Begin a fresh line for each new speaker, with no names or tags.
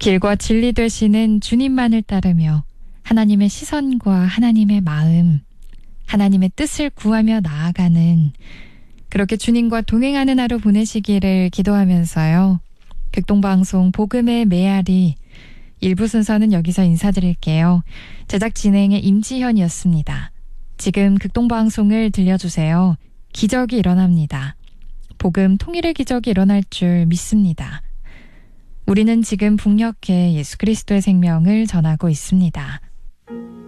길과 진리 되시는 주님만을 따르며 하나님의 시선과 하나님의 마음, 하나님의 뜻을 구하며 나아가는, 그렇게 주님과 동행하는 하루 보내시기를 기도하면서요. 극동방송 복음의 메아리 1부 순서는 여기서 인사드릴게요. 제작 진행의 임지현이었습니다. 지금 극동방송을 들려주세요. 기적이 일어납니다. 복음 통일의 기적이 일어날 줄 믿습니다. 우리는 지금 북녘에 예수 그리스도의 생명을 전하고 있습니다.